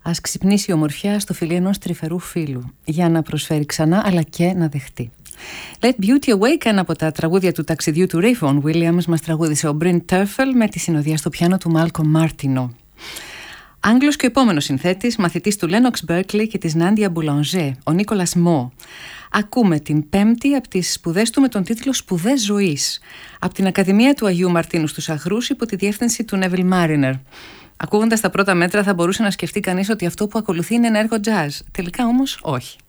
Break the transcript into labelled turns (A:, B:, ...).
A: Ας ξυπνήσει η ομορφιά στο φιλί ενός τρυφερού φίλου, για να προσφέρει ξανά αλλά και να δεχτεί. Let Beauty Awake, ένα από τα τραγούδια του ταξιδιού του Rayfon Williams, μας τραγούδισε ο Bryn Terfel με τη συνοδεία στο πιάνο του Malcolm Martineau. Άγγλος και ο επόμενος συνθέτης, μαθητής του Lennox Berkeley και της Nadia Boulanger, ο Nicolas Mo. Ακούμε την πέμπτη από τις σπουδές του με τον τίτλο «Σπουδές ζωής», από την Ακαδημία του Αγίου Μαρτίνου στους Αχρούς υπό τη διεύθυνση του Neville Mariner. Ακούγοντας τα πρώτα μέτρα θα μπορούσε να σκεφτεί κανείς ότι αυτό που ακολουθεί είναι ένα έργο jazz. Τελικά όμως όχι.